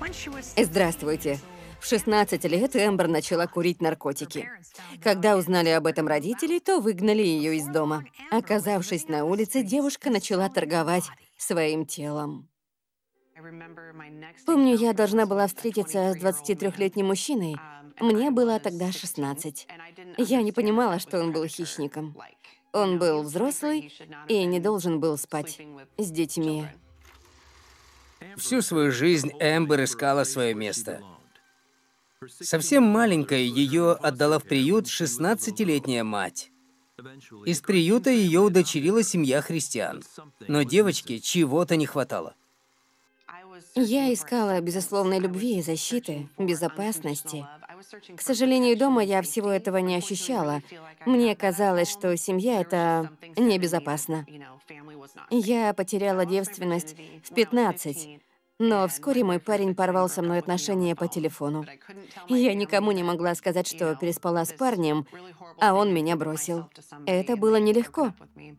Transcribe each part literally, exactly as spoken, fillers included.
Здравствуйте. В шестнадцать лет Эмбер начала курить наркотики. Когда узнали об этом родители, то выгнали ее из дома. Оказавшись на улице, девушка начала торговать своим телом. Помню, я должна была встретиться с двадцатитрёхлетним мужчиной. Мне было тогда шестнадцать. Я не понимала, что он был хищником. Он был взрослый и не должен был спать с детьми. Всю свою жизнь Эмбер искала свое место. Совсем маленькая ее отдала в приют шестнадцатилетняя мать. Из приюта ее удочерила семья христиан. Но девочке чего-то не хватало. Я искала безусловной любви, защиты, безопасности. К сожалению, дома я всего этого не ощущала. Мне казалось, что семья — это небезопасно. Я потеряла девственность в пятнадцать, но вскоре мой парень порвал со мной отношения по телефону. Я никому не могла сказать, что переспала с парнем, а он меня бросил. Это было нелегко.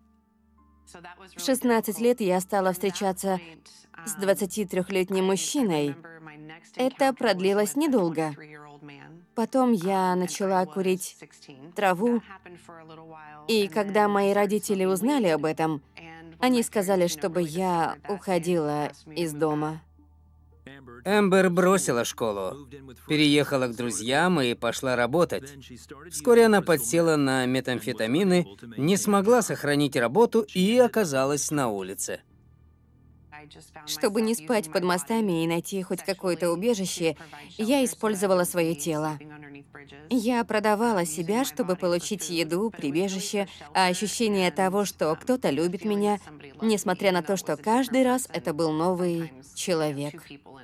В шестнадцать лет я стала встречаться с двадцатитрёхлетним мужчиной. Это продлилось недолго. Потом я начала курить траву, и когда мои родители узнали об этом, они сказали, чтобы я уходила из дома. Эмбер бросила школу, переехала к друзьям и пошла работать. Вскоре она подсела на метамфетамины, не смогла сохранить работу и оказалась на улице. Чтобы не спать под мостами и найти хоть какое-то убежище, я использовала свое тело. Я продавала себя, чтобы получить еду, прибежище, а ощущение того, что кто-то любит меня, несмотря на то, что каждый раз это был новый человек.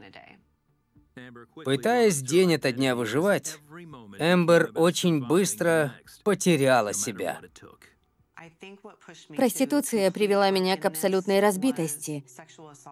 Пытаясь день ото дня выживать, Эмбер очень быстро потеряла себя. Проституция привела меня к абсолютной разбитости.